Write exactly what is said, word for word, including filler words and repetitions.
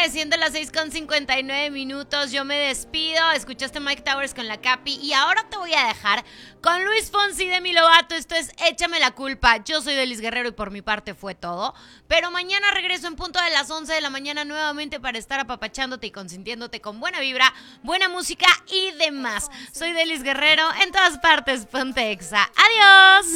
tarde, siendo las seis con cincuenta y nueve minutos, yo me despido. Escuchaste Mike Towers con la Capi y ahora te voy a dejar con Luis Fonsi de Mi Lovato. Esto es Échame la Culpa. Yo soy Delis Guerrero y por mi parte fue todo. Pero mañana regreso en punto de las once de la mañana nuevamente para estar apapachándote y consintiéndote con buena vibra, buena música y demás. Soy Delis Guerrero, en todas partes, ponte Exa. ¡Adiós!